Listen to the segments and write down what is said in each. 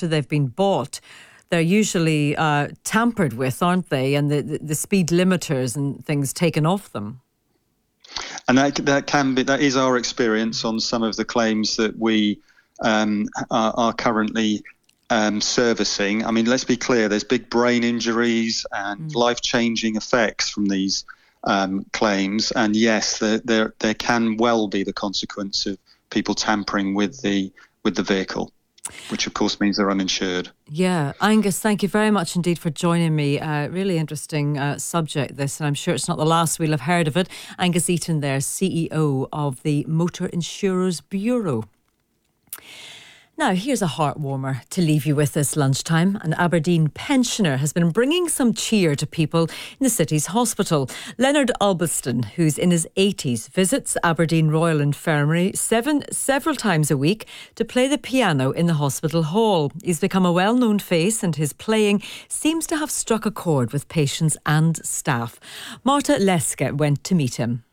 after they've been bought, they're usually tampered with, aren't they? And the speed limiters and things taken off them. And that is our experience on some of the claims that we are currently servicing. I mean, let's be clear, there's big brain injuries and life-changing effects from these claims. And yes, there can well be the consequence of people tampering with the vehicle, which of course means they're uninsured. Yeah. Angus, thank you very much indeed for joining me. Really interesting subject this, and I'm sure it's not the last we'll have heard of it. Angus Eaton there, CEO of the Motor Insurers Bureau. Now, here's a heartwarmer to leave you with this lunchtime. An Aberdeen pensioner has been bringing some cheer to people in the city's hospital. Leonard Albiston, who's in his 80s, visits Aberdeen Royal Infirmary several times a week to play the piano in the hospital hall. He's become a well-known face, and his playing seems to have struck a chord with patients and staff. Marta Leske went to meet him.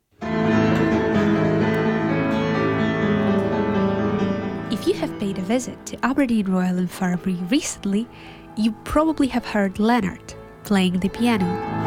If you have paid a visit to Aberdeen Royal Infirmary recently, you probably have heard Leonard playing the piano.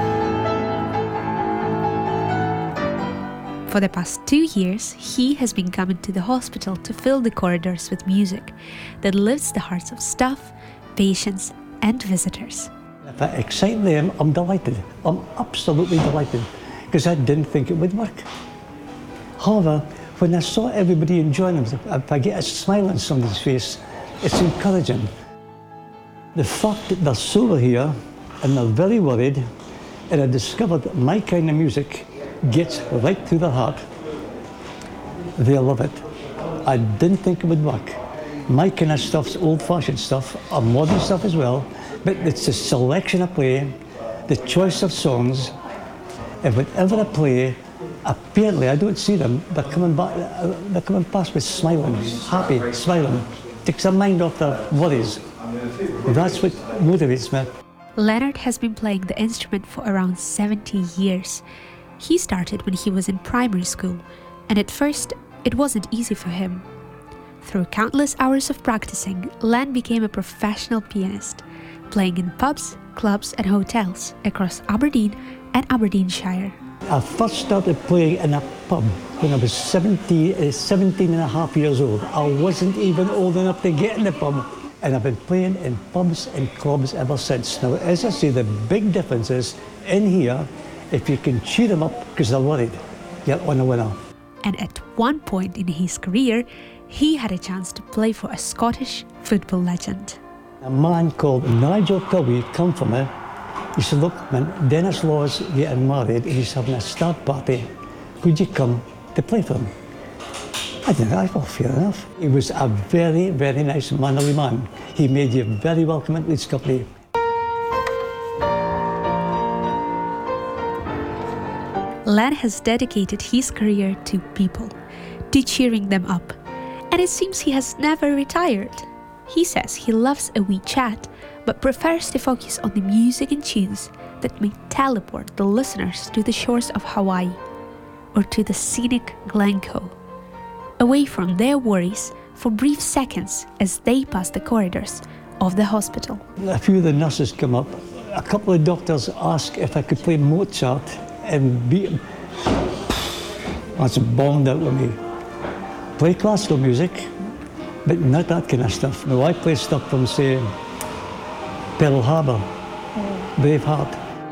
For the past 2 years, he has been coming to the hospital to fill the corridors with music that lifts the hearts of staff, patients and visitors. If I excite them, I'm delighted. I'm absolutely delighted, because I didn't think it would work. However, when I saw everybody enjoying them, if I get a smile on somebody's face, it's encouraging. The fact that they're sober here and they're very worried, and I discovered that my kind of music gets right through their heart, they love it. I didn't think it would work. My kind of stuff's old-fashioned stuff, or modern stuff as well, but it's the selection I play, the choice of songs, and whenever I play, apparently, I don't see them, they're coming past with smiling, happy, smiling. Takes their mind off their worries. That's what motivates me. Leonard has been playing the instrument for around 70 years. He started when he was in primary school, and at first, it wasn't easy for him. Through countless hours of practicing, Len became a professional pianist, playing in pubs, clubs and hotels across Aberdeen and Aberdeenshire. I first started playing in a pub when I was 17 and a half years old. I wasn't even old enough to get in the pub, and I've been playing in pubs and clubs ever since. Now, as I say, the big difference is, in here, if you can cheer them up because they're worried, you're on a winner. And at one point in his career, he had a chance to play for a Scottish football legend. A man called Nigel Kirby came for me. He said, look, man, Dennis Law's getting married and he's having a start party. Could you come to play for him? I didn't know, well, fair enough. He was a very, very nice, mannerly man. He made you very welcome at his company. Len has dedicated his career to people, to cheering them up. And it seems he has never retired. He says he loves a wee chat, but prefers to focus on the music and tunes that may teleport the listeners to the shores of Hawaii or to the scenic Glencoe, away from their worries for brief seconds as they pass the corridors of the hospital. A few of the nurses come up. A couple of doctors ask if I could play Mozart and beat him. That's bombed out with me. Play classical music, but not that kind of stuff. No, I play stuff from, say, Pearl Harbor, Braveheart.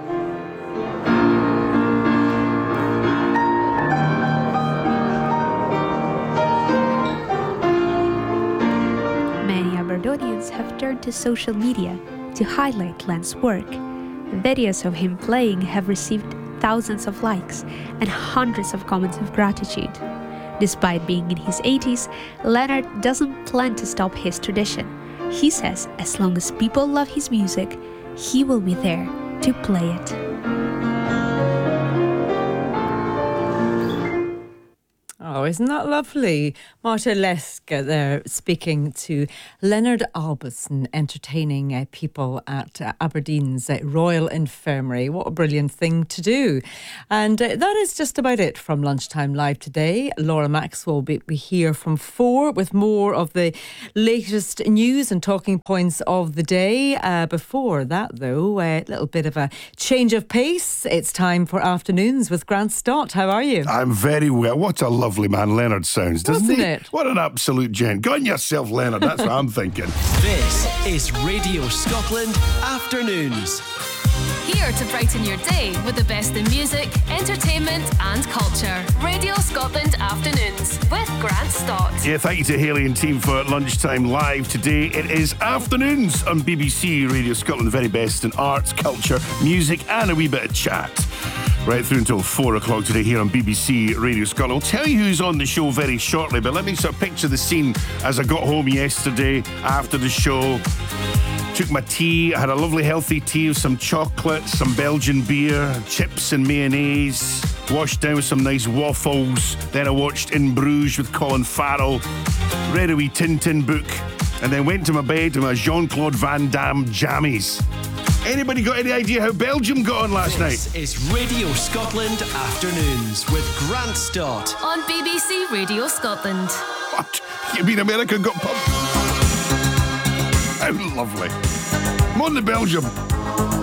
Many Aberdonians have turned to social media to highlight Len's work. Videos of him playing have received thousands of likes and hundreds of comments of gratitude. Despite being in his 80s, Leonard doesn't plan to stop his tradition. He says as long as people love his music, he will be there to play it. Oh, Oh, isn't that lovely? Marta Leska there speaking to Leonard Albison, entertaining people at Aberdeen's Royal Infirmary. What a brilliant thing to do. And that is just about it from Lunchtime Live today. Laura Maxwell will be here from 4 with more of the latest news and talking points of the day. Before that, though, a little bit of a change of pace. It's time for Afternoons with Grant Stott. How are you? I'm very well. What a lovely man Leonard sounds, doesn't Wasn't he? it? What an absolute gent. Go on yourself, Leonard. That's what I'm thinking. This is Radio Scotland Afternoons. Here to brighten your day with the best in music, entertainment and culture. Radio Scotland Afternoons with Grant Stott. Yeah, thank you to Hayley and team for Lunchtime Live today. It is Afternoons on BBC Radio Scotland, the very best in arts, culture, music and a wee bit of chat. Right through until 4 o'clock today here on BBC Radio Scotland. I'll tell you who's on the show very shortly, but let me sort of picture the scene as I got home yesterday after the show. Took my tea, I had a lovely healthy tea with some chocolate, some Belgian beer, chips and mayonnaise, washed down with some nice waffles. Then I watched In Bruges with Colin Farrell, read a wee Tintin book, and then went to my bed with my Jean-Claude Van Damme jammies. Anybody got any idea how Belgium got on last night? This is Radio Scotland Afternoons with Grant Stott. On BBC Radio Scotland. What? You mean America got pumped? How lovely. I'm on to Belgium.